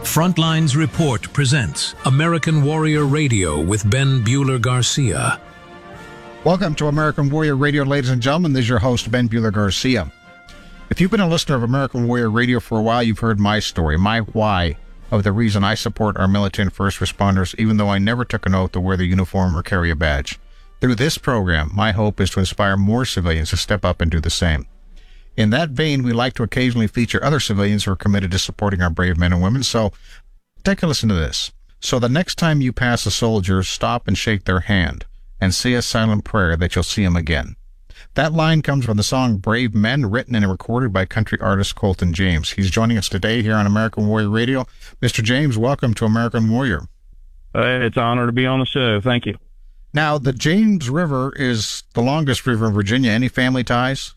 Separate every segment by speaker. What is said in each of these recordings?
Speaker 1: Frontlines Report presents American Warrior Radio with Ben Bueller Garcia.
Speaker 2: Welcome to American Warrior Radio, ladies and gentlemen. This is your host, Ben Bueller Garcia. If you've been a listener of American Warrior Radio for a while, you've heard my story, my why of the reason I support our military and first responders, even though I never took an oath to wear the uniform or carry a badge. Through this program, my hope is to inspire more civilians to step up and do the same. In that vein, we like to occasionally feature other civilians who are committed to supporting our brave men and women, so take a listen to this. So the next time you pass a soldier, stop and shake their hand and say a silent prayer that you'll see him again. That line comes from the song Brave Men, written and recorded by country artist Colton James. He's joining us today here on American Warrior Radio. Mr. James, welcome to American Warrior.
Speaker 3: It's an honor to be on the show. Thank you.
Speaker 2: Now, the James River is the longest river in Virginia. Any family ties?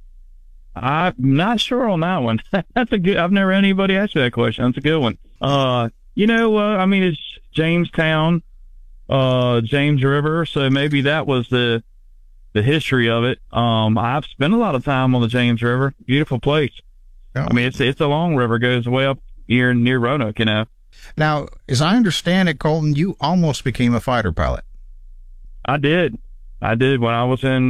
Speaker 3: I'm not sure on that one. That's a good. I've never had anybody ask me that question. That's a good one. It's Jamestown, James River. So maybe that was the history of it. I've spent a lot of time on the James River. Beautiful place.
Speaker 2: Yeah.
Speaker 3: I mean, it's a long river. Goes way up here near Roanoke.
Speaker 2: Now, as I understand it, Colton, you almost became a fighter pilot.
Speaker 3: I did when I was in.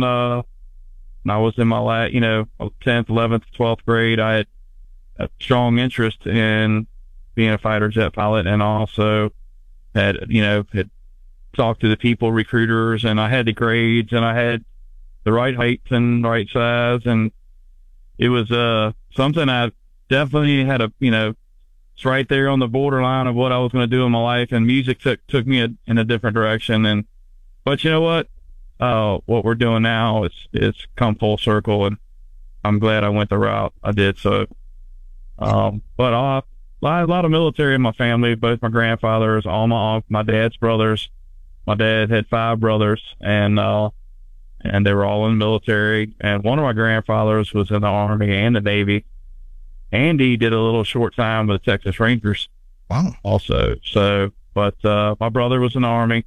Speaker 3: I was in my 10th, 11th, 12th grade. I had a strong interest in being a fighter jet pilot, and also had talked to the people, recruiters, and I had the grades, and I had the right height and right size, and it was something I definitely had it's right there on the borderline of what I was going to do in my life, and music took me in a different direction. But you know what? What we're doing now it's come full circle, and I'm glad I went the route I did. So, but a lot of military in my family, both my grandfathers, all my dad's brothers. My dad had 5 brothers, and they were all in the military. And one of my grandfathers was in the Army and the Navy. Andy did a little short time with the Texas Rangers.
Speaker 2: Wow.
Speaker 3: Also. So, but my brother was in the Army.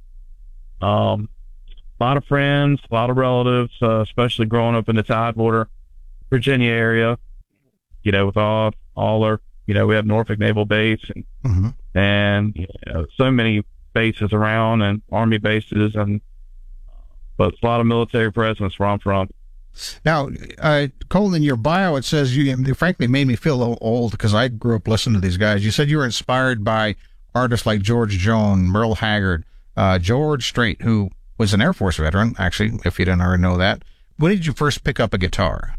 Speaker 3: A lot of friends, a lot of relatives, especially growing up in the Tidewater, Virginia area, with all our, we have Norfolk Naval Base and so many bases around, and Army bases, but a lot of military presence where I'm from.
Speaker 2: Now, Colton, in your bio, it says you frankly made me feel a little old because I grew up listening to these guys. You said you were inspired by artists like George Jones, Merle Haggard, George Strait, who was an Air Force veteran, actually, if you didn't already know that. When did you first pick up a guitar?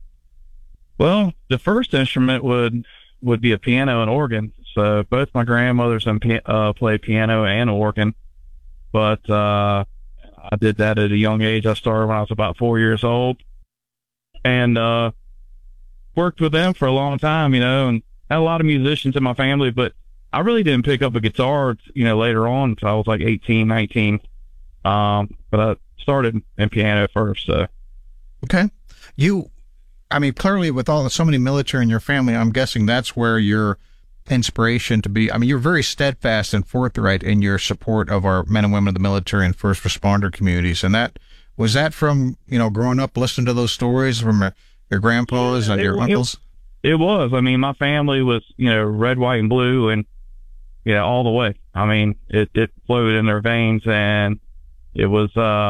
Speaker 3: Well, the first instrument would be a piano and organ. So both my grandmothers played piano and organ. But I did that at a young age. I started when I was about 4 years old, and worked with them for a long time, and had a lot of musicians in my family. But I really didn't pick up a guitar, later on until I was like 18, 19. But I started in piano first. So. Okay.
Speaker 2: Clearly with so many military in your family, I'm guessing that's where your inspiration to be, you're very steadfast and forthright in your support of our men and women of the military and first responder communities. And was that from, growing up listening to those stories from your grandpas and your uncles?
Speaker 3: It was. My family was, red, white, and blue, and, all the way. It flowed in their veins, and it was,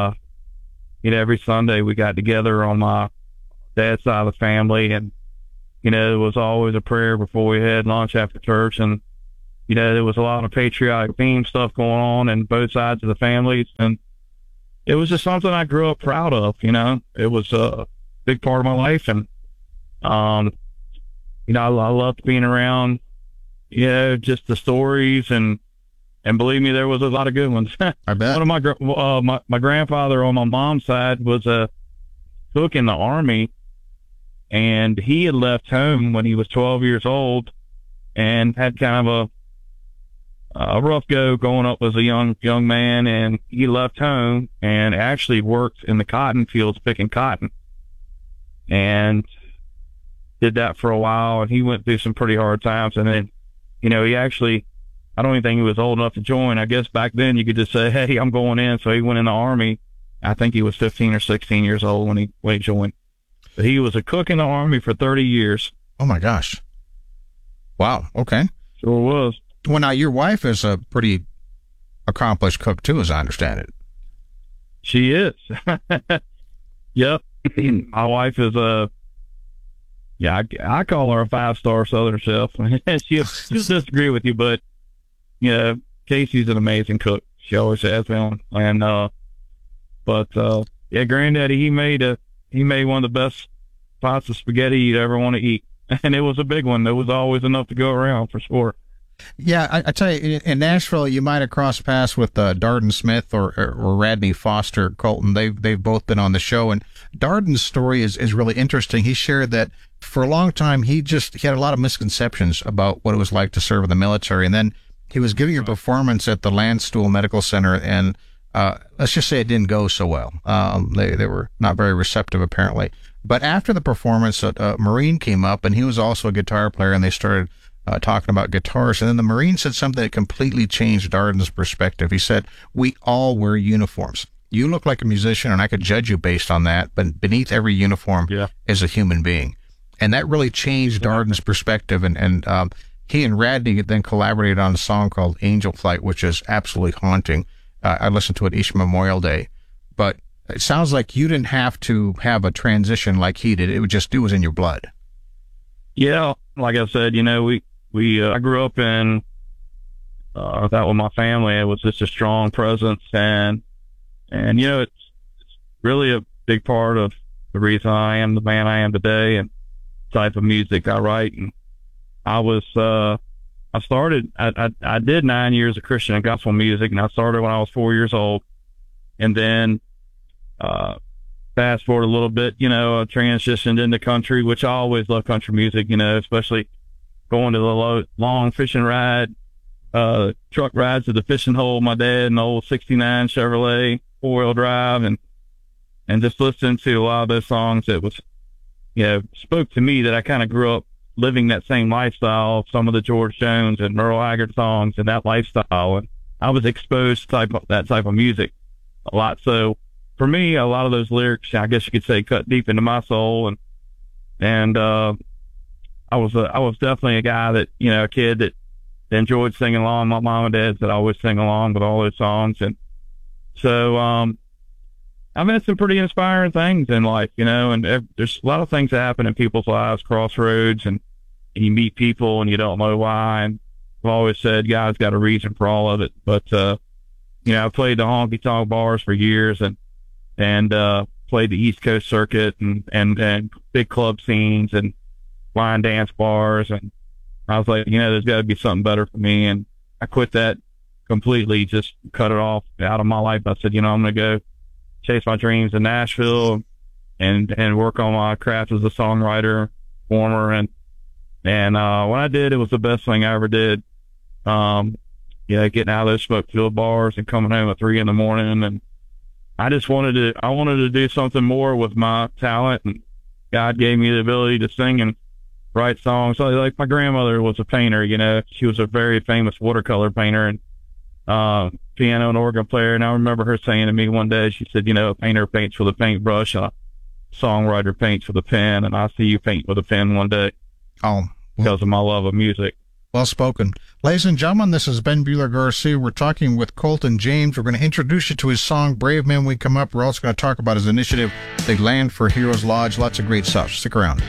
Speaker 3: every Sunday we got together on my dad's side of the family, and, there was always a prayer before we had lunch after church, and, there was a lot of patriotic theme stuff going on in both sides of the families, and it was just something I grew up proud of. It was a big part of my life, and, I loved being around, just the stories, and believe me, there was a lot of good ones.
Speaker 2: I bet.
Speaker 3: One of my grandfather on my mom's side was a cook in the Army, and he had left home when he was 12 years old, and had kind of a rough go growing up as a young man. And he left home and actually worked in the cotton fields picking cotton, and did that for a while. And he went through some pretty hard times, and then, he actually, I don't even think he was old enough to join. I guess back then you could just say, hey, I'm going in. So he went in the Army. I think he was 15 or 16 years old when he joined. But he was a cook in the Army for 30 years.
Speaker 2: Oh my gosh. Wow. Okay.
Speaker 3: Sure was.
Speaker 2: Well, now your wife is a pretty accomplished cook too, as I understand it.
Speaker 3: She is. Yep. My wife is I call her a 5-star Southern chef. She'll disagree with you, but Casey's an amazing cook. She always has been. And Granddaddy, he made one of the best pots of spaghetti you'd ever want to eat, and it was a big one. There was always enough to go around for sure.
Speaker 2: Yeah, I tell you, in Nashville, you might have crossed paths with Darden Smith or Radney Foster Colton. They've both been on the show, and Darden's story is really interesting. He shared that for a long time he had a lot of misconceptions about what it was like to serve in the military, and then he was giving a performance at the Landstuhl Medical Center, and let's just say it didn't go so well. They were not very receptive, apparently. But after the performance, a Marine came up, and he was also a guitar player, and they started talking about guitars. And then the Marine said something that completely changed Darden's perspective. He said, "We all wear uniforms. You look like a musician, and I could judge you based on that, but beneath every uniform is a human being." And that really changed Darden's perspective. And he and Radney then collaborated on a song called Angel Flight, which is absolutely haunting. I listened to it each Memorial Day. But it sounds like you didn't have to have a transition like he did. It was in your blood.
Speaker 3: Yeah, like I said, I grew up in that with my family. It was just a strong presence, and it's really a big part of the reason I am the man I am today and type of music I write. And I did 9 years of Christian and gospel music, and I started when I was 4 years old. And then, fast forward a little bit, I transitioned into country, which I always love country music, especially going to the long fishing ride, truck rides to the fishing hole with my dad in the old 69 Chevrolet 4-wheel drive, and just listening to a lot of those songs that was, spoke to me, that I kind of grew up living that same lifestyle, some of the George Jones and Merle Haggard songs and that lifestyle. And I was exposed to that type of music a lot. So for me, a lot of those lyrics, I guess you could say, cut deep into my soul. And I was definitely a guy that, a kid that enjoyed singing along. My mom and dad said I always sing along with all those songs. And so, I've had some pretty inspiring things in life, and there's a lot of things that happen in people's lives, crossroads, and you meet people and you don't know why. And I've always said God's got a reason for all of it. But, I played the honky tonk bars for years and played the East Coast circuit and big club scenes and line dance bars. And I was like, there's got to be something better for me. And I quit that completely, just cut it off out of my life. I said, I'm going to go chase my dreams in Nashville and work on my craft as a songwriter, performer. And when I did, it was the best thing I ever did. Getting out of those smoke-filled bars and coming home at 3 a.m. And I just wanted to do something more with my talent. And God gave me the ability to sing and write songs. So, like, my grandmother was a painter, she was a very famous watercolor painter and piano and organ player. And I remember her saying to me one day, she said, a painter paints with a paintbrush, a songwriter paints with a pen, and I see you paint with a pen one day.
Speaker 2: Oh,
Speaker 3: because of my love of music.
Speaker 2: Well spoken. Ladies and gentlemen, this is Ben Bueller Garcia. We're talking with Colton James. We're going to introduce you to his song, Brave Men We Come Up. We're also going to talk about his initiative, the Land for Heroes Lodge. Lots of great stuff. Stick around.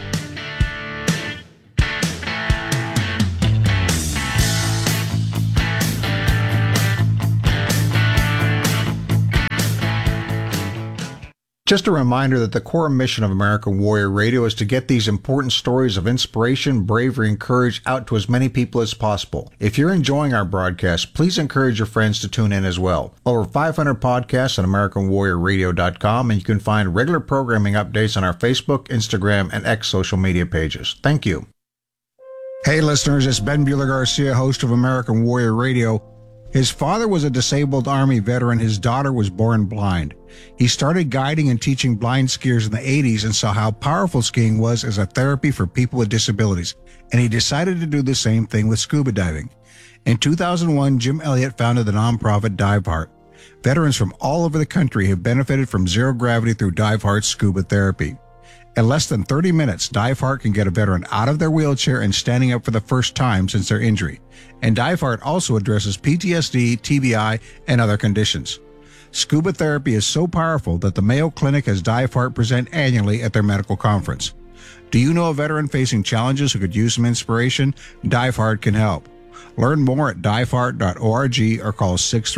Speaker 2: Just a reminder that the core mission of American Warrior Radio is to get these important stories of inspiration, bravery, and courage out to as many people as possible. If you're enjoying our broadcast, please encourage your friends to tune in as well. Over 500 podcasts on AmericanWarriorRadio.com, and you can find regular programming updates on our Facebook, Instagram, and X social media pages. Thank you. Hey listeners, it's Ben Bueller Garcia, host of American Warrior Radio. His father was a disabled Army veteran. His daughter was born blind. He started guiding and teaching blind skiers in the 80s and saw how powerful skiing was as a therapy for people with disabilities. And he decided to do the same thing with scuba diving. In 2001, Jim Elliott founded the nonprofit Dive Heart. Veterans from all over the country have benefited from zero gravity through Dive Heart's scuba therapy. In less than 30 minutes, DiveHeart can get a veteran out of their wheelchair and standing up for the first time since their injury. And DiveHeart also addresses PTSD, TBI, and other conditions. Scuba therapy is so powerful that the Mayo Clinic has DiveHeart present annually at their medical conference. Do you know a veteran facing challenges who could use some inspiration? DiveHeart can help. Learn more at diveheart.org or call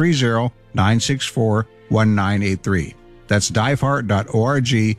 Speaker 2: 630-964-1983. That's diveheart.org,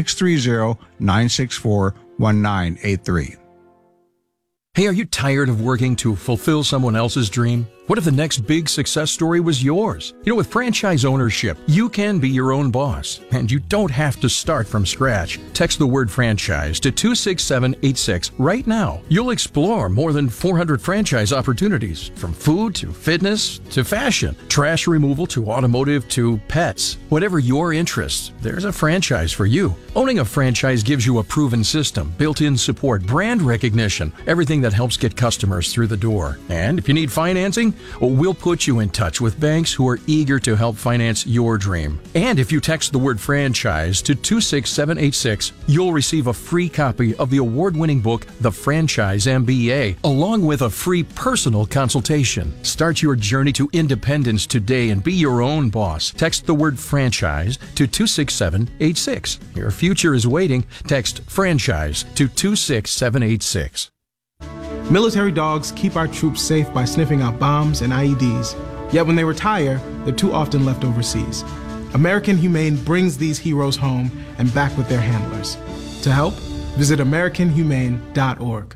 Speaker 2: 630-964-1983.
Speaker 4: Hey, are you tired of working to fulfill someone else's dream? What if the next big success story was yours? You know, with franchise ownership, you can be your own boss, and you don't have to start from scratch. Text the word franchise to 26786 right now. You'll explore more than 400 franchise opportunities, from food to fitness to fashion, trash removal to automotive to pets. Whatever your interests, there's a franchise for you. Owning a franchise gives you a proven system, built-in support, brand recognition, everything that helps get customers through the door. And if you need financing, we'll put you in touch with banks who are eager to help finance your dream. And if you text the word franchise to 26786, you'll receive a free copy of the award-winning book, The Franchise MBA, along with a free personal consultation. Start your journey to independence today and be your own boss. Text the word franchise to 26786. Your future is waiting. Text franchise to 26786.
Speaker 5: Military dogs keep our troops safe by sniffing out bombs and IEDs. Yet when they retire, they're too often left overseas. American Humane brings these heroes home and back with their handlers. To help, visit AmericanHumane.org.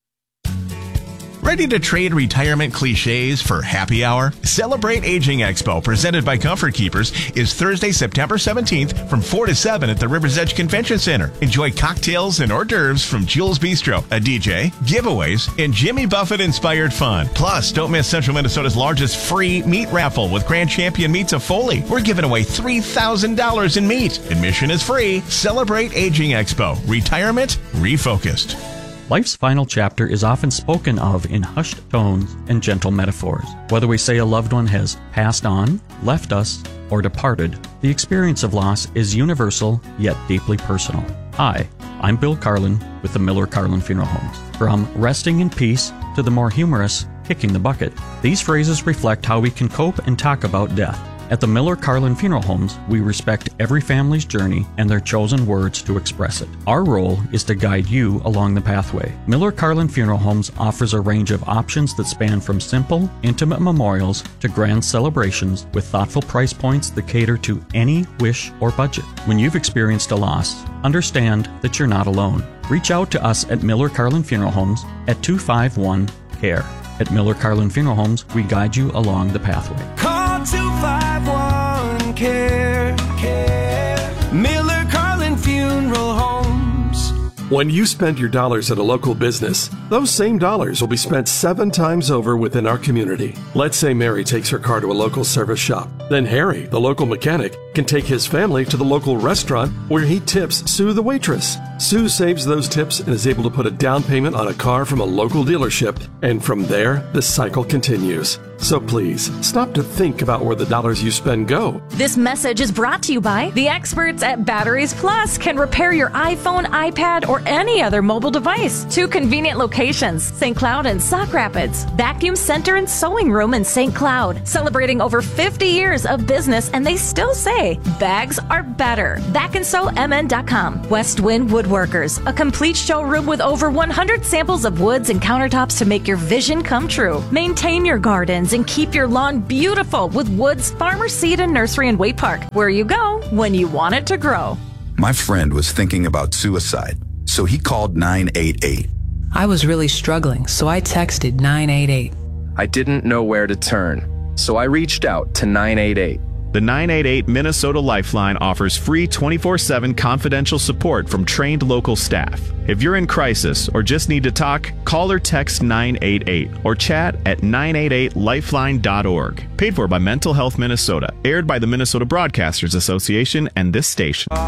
Speaker 6: Ready to trade retirement cliches for happy hour? Celebrate Aging Expo, presented by Comfort Keepers, is Thursday, September 17th from 4 to 7 at the Rivers Edge Convention Center. Enjoy cocktails and hors d'oeuvres from Jules Bistro, a DJ, giveaways, and Jimmy Buffett-inspired fun. Plus, don't miss Central Minnesota's largest free meat raffle with Grand Champion Meats of Foley. We're giving away $3,000 in meat. Admission is free. Celebrate Aging Expo. Retirement refocused.
Speaker 7: Life's final chapter is often spoken of in hushed tones and gentle metaphors. Whether we say a loved one has passed on, left us, or departed, the experience of loss is universal yet deeply personal. Hi, I'm Bill Carlin with the Miller Carlin Funeral Homes. From resting in peace to the more humorous kicking the bucket, these phrases reflect how we can cope and talk about death. At the Miller Carlin Funeral Homes, we respect every family's journey and their chosen words to express it. Our role is to guide you along the pathway. Miller Carlin Funeral Homes offers a range of options that span from simple, intimate memorials to grand celebrations with thoughtful price points that cater to any wish or budget. When you've experienced a loss, understand that you're not alone. Reach out to us at Miller Carlin Funeral Homes at 251-CARE. At Miller Carlin Funeral Homes, we guide you along the pathway.
Speaker 8: Call 251-CARE. Miller Carlin Funeral Homes.
Speaker 9: When you spend your dollars at a local business, those same dollars will be spent 7 times over within our community. Let's say Mary takes her car to a local service shop. Then Harry, the local mechanic, can take his family to the local restaurant where he tips Sue the waitress. Sue saves those tips and is able to put a down payment on a car from a local dealership, and from there, the cycle continues. So please, stop to think about where the dollars you spend go.
Speaker 10: This message is brought to you by the experts at Batteries Plus. Can repair your iPhone, iPad, or any other mobile device. 2 convenient locations, St. Cloud and Sauk Rapids. Vacuum Center and Sewing Room in St. Cloud. Celebrating over 50 years of business, and they still say bags are better. BackandSewMN.com. West Wind Woodworkers, a complete showroom with over 100 samples of woods and countertops to make your vision come true. Maintain your gardens and keep your lawn beautiful with Woods Farmer Seed and Nursery in Waite Park, where you go when you want it to grow.
Speaker 11: My friend was thinking about suicide, so he called 988.
Speaker 12: I was really struggling, so I texted 988.
Speaker 13: I didn't know where to turn, so I reached out to 988.
Speaker 14: The 988 Minnesota Lifeline offers free 24/7 confidential support from trained local staff. If you're in crisis or just need to talk, call or text 988 or chat at 988lifeline.org. Paid for by Mental Health Minnesota. Aired by the Minnesota Broadcasters Association and this station.